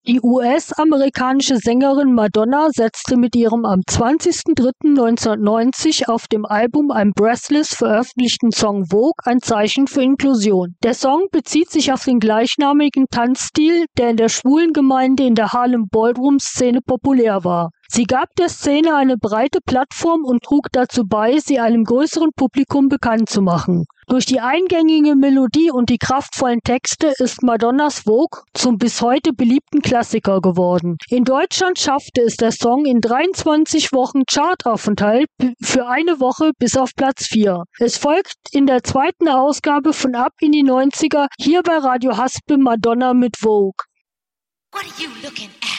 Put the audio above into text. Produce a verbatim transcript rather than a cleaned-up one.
Die U S-amerikanische Sängerin Madonna setzte mit ihrem am zwanzigsten dritten neunzehnhundertneunzig auf dem Album I'm Breathless veröffentlichten Song Vogue ein Zeichen für Inklusion. Der Song bezieht sich auf den gleichnamigen Tanzstil, der in der schwulen Gemeinde in der Harlem Ballroom-Szene populär war. Sie gab der Szene eine breite Plattform und trug dazu bei, sie einem größeren Publikum bekannt zu machen. Durch die eingängige Melodie und die kraftvollen Texte ist Madonnas Vogue zum bis heute beliebten Klassiker geworden. In Deutschland schaffte es der Song in dreiundzwanzig Wochen Chartaufenthalt für eine Woche bis auf Platz vier. Es folgt in der zweiten Ausgabe von Ab in die neunziger hier bei Radio Haspel Madonna mit Vogue. What are you looking at?